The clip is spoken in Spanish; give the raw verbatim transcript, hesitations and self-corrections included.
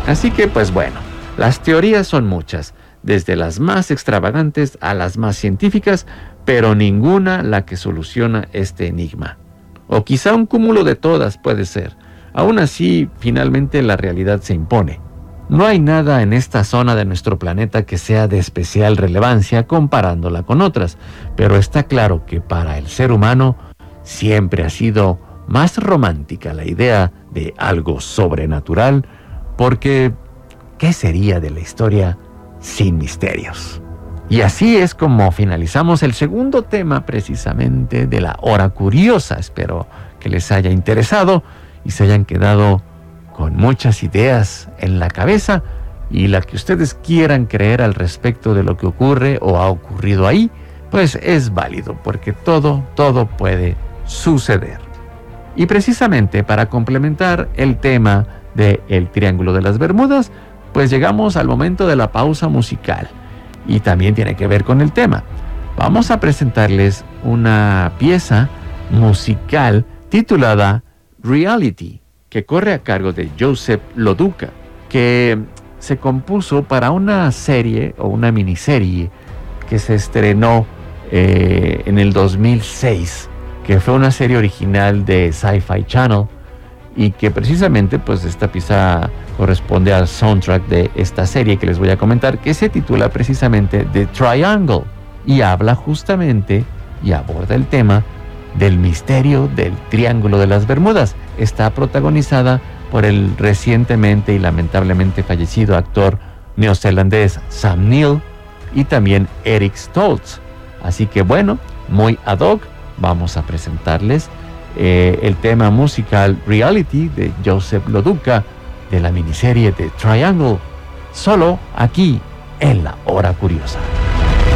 Así que pues bueno, las teorías son muchas, desde las más extravagantes a las más científicas, pero ninguna la que soluciona este enigma. O quizá un cúmulo de todas puede ser. Aún así, finalmente la realidad se impone. No hay nada en esta zona de nuestro planeta que sea de especial relevancia comparándola con otras, pero está claro que para el ser humano siempre ha sido más romántica la idea de algo sobrenatural, porque ¿qué sería de la historia sin misterios? Y así es como finalizamos el segundo tema precisamente de la hora curiosa. Espero que les haya interesado y se hayan quedado con muchas ideas en la cabeza, y la que ustedes quieran creer al respecto de lo que ocurre o ha ocurrido ahí, pues es válido, porque todo, todo puede suceder. Y precisamente para complementar el tema del Triángulo de las Bermudas, pues llegamos al momento de la pausa musical, y también tiene que ver con el tema. Vamos a presentarles una pieza musical titulada Reality, que corre a cargo de Joseph Loduca, que se compuso para una serie o una miniserie que se estrenó eh, en el dos mil seis, que fue una serie original de Sci-Fi Channel, y que precisamente pues esta pieza corresponde al soundtrack de esta serie que les voy a comentar, que se titula precisamente The Triangle, y habla justamente y aborda el tema del misterio del Triángulo de las Bermudas. Está protagonizada por el recientemente y lamentablemente fallecido actor neozelandés Sam Neill y también Eric Stoltz. Así que bueno, muy ad hoc, vamos a presentarles eh, el tema musical Reality de Joseph Loduca de la miniserie The Triangle, solo aquí en La Hora Curiosa.